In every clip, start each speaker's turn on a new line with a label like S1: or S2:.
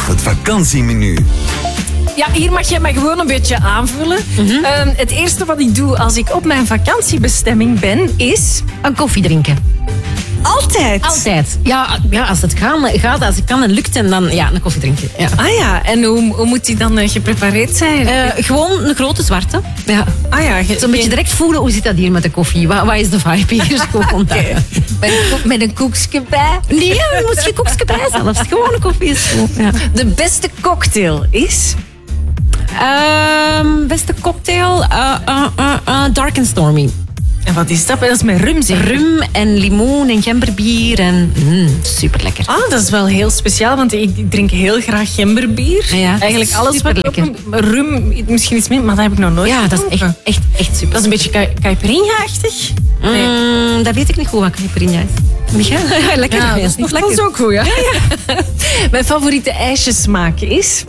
S1: het vakantiemenu.
S2: Ja, hier mag je mij gewoon een beetje aanvullen. Het eerste wat ik doe als ik op mijn vakantiebestemming ben, is...
S3: Een koffie drinken.
S2: Altijd?
S3: Altijd. Ja, als het gaat, als het kan en lukt, en dan een koffie drinken. Ja.
S2: Ah ja, en hoe moet die dan geprepareerd zijn?
S3: Gewoon een grote zwarte. Ja.
S2: Ah ja,
S3: Zo'n beetje direct voelen, hoe zit dat hier met de koffie? Wat is de vibe hier?
S2: Met een koekje bij?
S3: Nee, er moet geen koekje bij zelfs. Gewoon een koffie is goed. Ja.
S2: De beste cocktail is...
S3: Beste cocktail, Dark and Stormy.
S2: En wat is dat? Dat is met rum, zeg.
S3: Rum en limoen en gemberbier en super lekker.
S2: Ah, dat is wel heel speciaal, want ik drink heel graag gemberbier.
S3: Ja,
S2: eigenlijk alles wat
S3: superlekker.
S2: rum, misschien iets meer, maar dat heb ik nog nooit
S3: Ja, dat is
S2: gedronken.
S3: echt super.
S2: Dat is een beetje caipirinha-achtig. Nee.
S3: Dat weet ik niet goed wat caipirinha is. Ja, lekker.
S2: Ja,
S3: Ja,
S2: dat is ook goed, ja. Mijn favoriete ijsjesmaak is...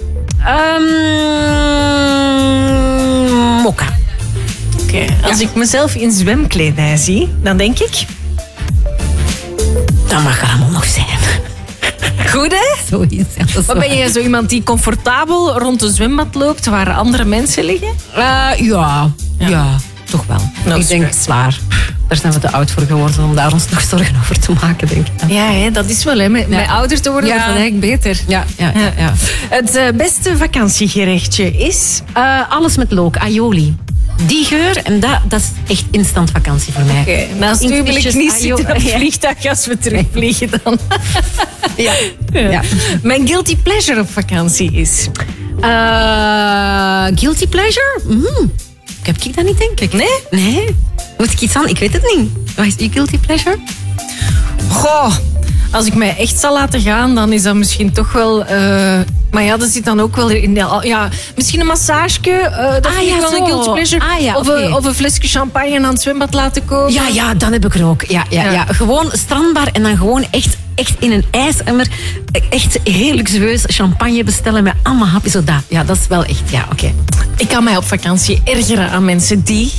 S3: Mokka.
S2: Oké, als ik mezelf in zwemkledij zie, dan denk ik...
S3: Dat mag er allemaal nog zijn.
S2: Goed, hè?
S3: Zoiets. Ja,
S2: Maar ben jij zo iemand die comfortabel rond een zwembad loopt waar andere mensen liggen?
S3: Ja, toch wel.
S2: Nou,
S3: ik denk, zwaar. Daar zijn we te oud voor geworden om daar ons nog zorgen over te maken, denk ik.
S2: Ja, hè, dat is wel, hè. Met ouder te worden,
S3: Ja.
S2: dat is eigenlijk beter.
S3: Ja.
S2: Het beste vakantiegerechtje is...
S3: Alles met look, aioli. Die geur, en dat is echt instant vakantie voor mij.
S2: Oké, naast u wil ik
S3: Inkvisjes,
S2: niet zitten op het
S3: ja.
S2: vliegtuig als we terugvliegen dan.
S3: Ja.
S2: Mijn guilty pleasure op vakantie is...
S3: Guilty pleasure? Heb ik dat niet, denk ik? Nee? Moet ik iets aan? Ik weet het niet. Wat is uw guilty pleasure?
S2: Goh, als ik mij echt zal laten gaan, dan is dat misschien toch wel... maar ja, dat zit dan ook wel in... Ja, misschien een massage. Dat vind ik wel een guilty pleasure. Of een flesje champagne aan het zwembad laten komen.
S3: Ja, dan heb ik er ook. Ja. Gewoon strandbar en dan gewoon echt in een ijsemmer. Echt heel luxueus champagne bestellen met allemaal hapjes. Zo dat. Ja, dat is wel echt... Ja, oké.
S2: Ik kan mij op vakantie ergeren aan mensen die...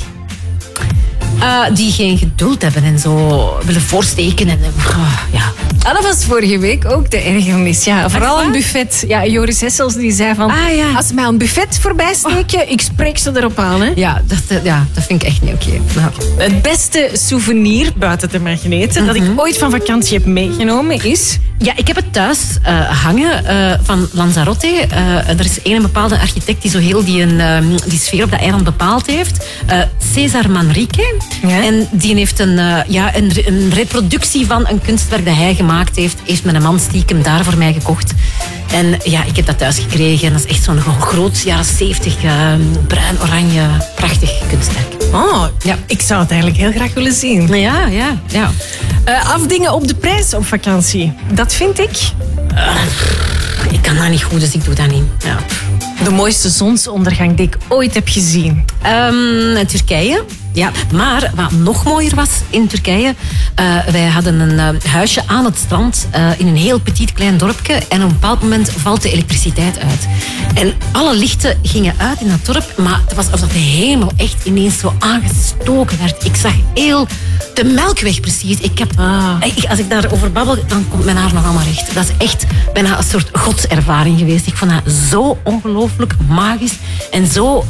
S3: Die geen geduld hebben en zo willen voorsteken. En, ja.
S2: Dat was vorige week ook de ergernis. Ja, vooral een buffet. Ja, Joris Hessels die zei van... Als ze mij een buffet voorbij steken, ik spreek ze erop aan. Hè.
S3: Ja, dat vind ik echt niet oké. Nou.
S2: Het beste souvenir, buiten de magneten, dat ik ooit van vakantie heb meegenomen is...
S3: Ja, ik heb het thuis hangen van Lanzarote. Er is een bepaalde architect die zo heel die sfeer op dat eiland bepaald heeft. Cesar Manrique.
S2: Ja?
S3: En die heeft een reproductie van een kunstwerk dat hij gemaakt heeft. Heeft mijn man stiekem daar voor mij gekocht. En ja, ik heb dat thuis gekregen. En dat is echt zo'n groot jaren 70 bruin-oranje, prachtig kunstwerk.
S2: Oh, ja. Ik zou het eigenlijk heel graag willen zien.
S3: Ja.
S2: Afdingen op de prijs op vakantie. Dat vind ik...
S3: Ik kan dat niet goed, dus ik doe dat niet. Ja.
S2: De mooiste zonsondergang die ik ooit heb gezien.
S3: Turkije. Ja, maar wat nog mooier was in Turkije, wij hadden een huisje aan het strand in een heel petit klein dorpje en op een bepaald moment valt de elektriciteit uit. En alle lichten gingen uit in dat dorp, maar het was alsof de hemel echt ineens zo aangestoken werd. Ik zag heel de Melkweg precies. Als ik daarover babbel, dan komt mijn haar nog allemaal recht. Dat is echt bijna een soort godservaring geweest. Ik vond dat zo ongelooflijk magisch en zo...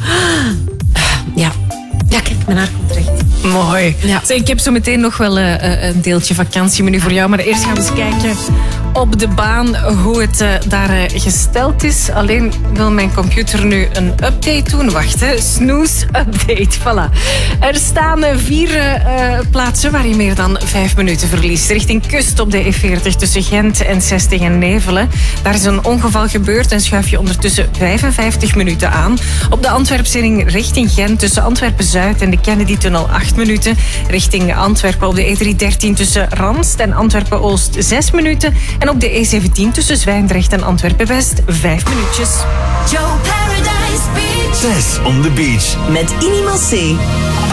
S3: Ja, kijk, mijn haar komt terecht.
S2: Mooi.
S3: Ja.
S2: Zeg, ik heb zo meteen nog wel een deeltje vakantiemenu voor jou. Maar eerst gaan we eens kijken op de baan hoe het daar gesteld is. Alleen wil mijn computer nu een update doen. Wacht, hè. Snooze update. Voilà. Er staan 4 plaatsen waar je meer dan 5 minuten verliest. Richting kust op de E40 tussen Gent en 60 en Nevelen. Daar is een ongeval gebeurd en schuif je ondertussen 55 minuten aan. Op de Antwerpsring richting Gent tussen Antwerpen-Zuid en de Kennedy-tunnel 8 minuten. Richting Antwerpen op de E313 tussen Ranst en Antwerpen-Oost 6 minuten. En op de E17 tussen Zwijndrecht en Antwerpen-West 5 minuutjes.
S1: Joe Paradise Beach. Tess on the beach.
S4: Met Inimal C.